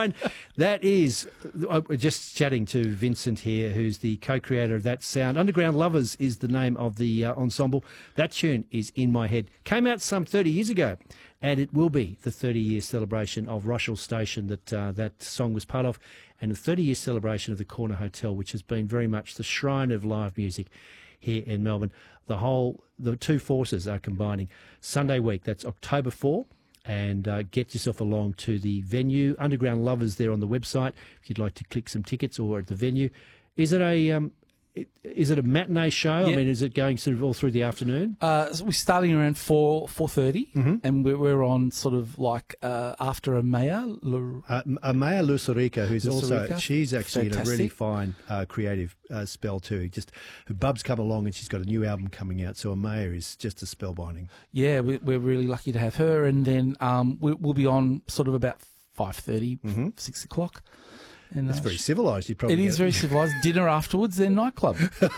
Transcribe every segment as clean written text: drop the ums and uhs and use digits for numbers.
Shine. That is, we're just chatting to Vincent here, who's the co-creator of that sound. Underground Lovers is the name of the ensemble. That tune is In My Head. Came out some 30 years ago, and it will be the 30-year celebration of Russell Station that that song was part of, and the 30-year celebration of the Corner Hotel, which has been very much the shrine of live music here in Melbourne. The two forces are combining. Sunday week, that's October 4, and get yourself along to the venue. Underground Lovers there on the website if you'd like to click some tickets, or at the venue. Is it a matinee show? Yeah. I mean, is it going sort of all through the afternoon? So we're starting around 4:30, and we're on sort of like after Amaya. Amaya Lusarica, who's also, Lusarica. she's actually in a really Fantastic. fine creative spell too. Just her bub's come along and she's got a new album coming out. So Amaya is just a spellbinding. Yeah, we're really lucky to have her, and then we'll be on sort of about 5:30, 6 o'clock. And It's very civilised. You probably It is get very civilised. Dinner afterwards, then nightclub.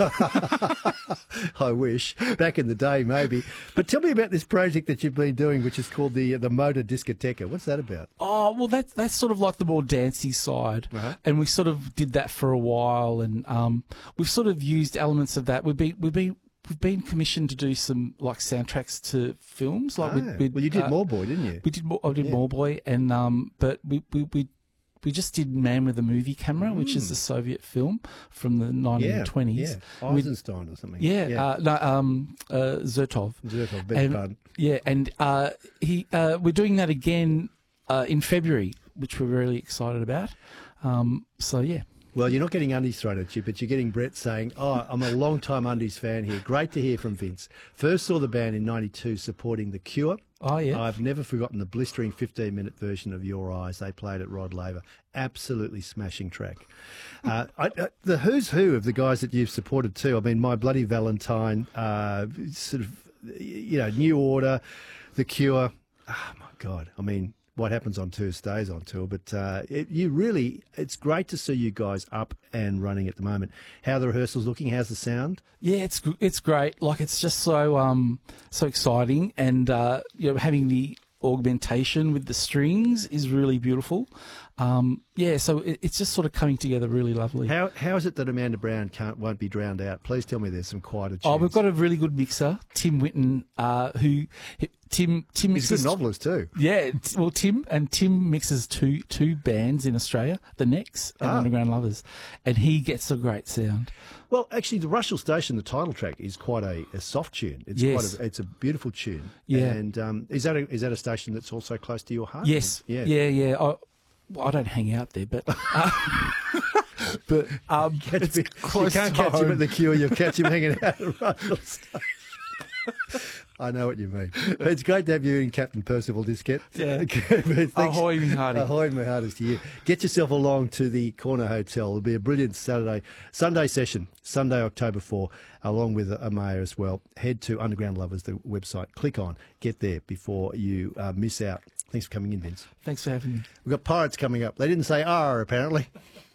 I wish. Back in the day, maybe. But tell me about this project that you've been doing, which is called the Motor Discoteca. What's that about? Oh, well, that's sort of like the more dancey side. Uh-huh. And we sort of did that for a while, and we've sort of used elements of that. We've been commissioned to do some like soundtracks to films. Like Well, you did Moorboy, didn't you? We did. I did Moorboy, and but we just did Man with a Movie Camera, which is a Soviet film from the 1920s. Yeah, Eisenstein or something. Zertov. Zertov, beg your pardon. Yeah, and we're doing that again in February, which we're really excited about. So, yeah. Well, you're not getting undies thrown at you, but you're getting Brett saying, I'm a long-time undies fan here. Great to hear from Vince. First saw the band in 92 supporting The Cure. Oh, yeah. I've never forgotten the blistering 15-minute version of Your Eyes they played at Rod Laver. Absolutely smashing track. The who's who of the guys that you've supported too. I mean, My Bloody Valentine, sort of, New Order, The Cure. Oh, my God. I mean, what happens on tour stays on tour, but it's great to see you guys up and running at the moment. How are the rehearsals looking? How's the sound? Yeah, it's great. Like, it's just so exciting, and having the augmentation with the strings is really beautiful. So it's just sort of coming together really lovely. How is it that Amanda Brown won't be drowned out? Please tell me there's some quieter tunes. Oh, we've got a really good mixer, Tim Whitten, Tim He's mixes. a good novelist too. Yeah, well, Tim mixes two bands in Australia, the Necks and Underground Lovers, and he gets a great sound. Well, actually, the Russell Station, the title track, is quite a soft tune. It's Yes. it's a beautiful tune. Yeah. And is that a station that's also close to your heart? Yes, yeah. I don't hang out there, but it's You close can't to catch him home. at the Cure. You'll catch him hanging out at Russell Station. I know what you mean. It's great to have you in, Captain Percival Diskett. Yeah. Thanks. Ahoy, me hearty. Ahoy, my heartist to you. Get yourself along to the Corner Hotel. It'll be a brilliant Sunday session, Sunday, October 4, along with Amaya as well. Head to Underground Lovers, the website. Click on, get there before you miss out. Thanks for coming in, Vince. Thanks for having me. We've got Pirates coming up. They didn't say R, apparently.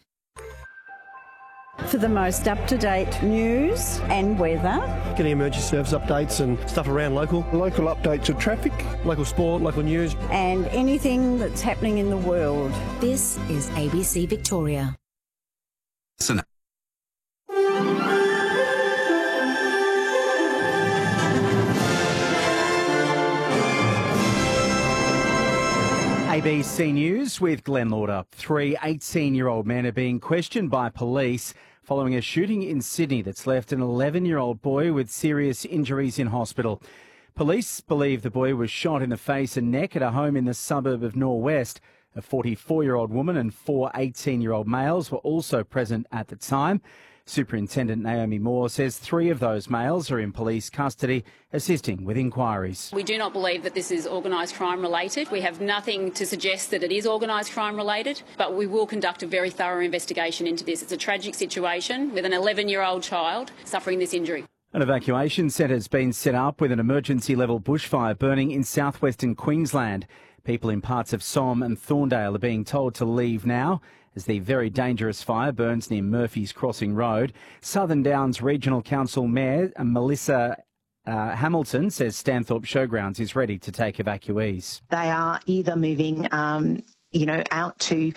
For the most up-to-date news and weather. Getting emergency service updates and stuff around local. Local updates of traffic, local sport, local news. And anything that's happening in the world. This is ABC Victoria. ABC News with Glenn Lauder. 3 18-year-old men are being questioned by police following a shooting in Sydney that's left an 11-year-old boy with serious injuries in hospital. Police believe the boy was shot in the face and neck at a home in the suburb of Norwest. A 44-year-old woman and 4 18-year-old males were also present at the time. Superintendent Naomi Moore says 3 of those males are in police custody, assisting with inquiries. We do not believe that this is organised crime related. We have nothing to suggest that it is organised crime related, but we will conduct a very thorough investigation into this. It's a tragic situation with an 11-year-old child suffering this injury. An evacuation centre has been set up with an emergency level bushfire burning in southwestern Queensland. People in parts of Somme and Thorndale are being told to leave now as the very dangerous fire burns near Murphy's Crossing Road. Southern Downs Regional Council Mayor Melissa Hamilton says Stanthorpe Showgrounds is ready to take evacuees. They are either moving out to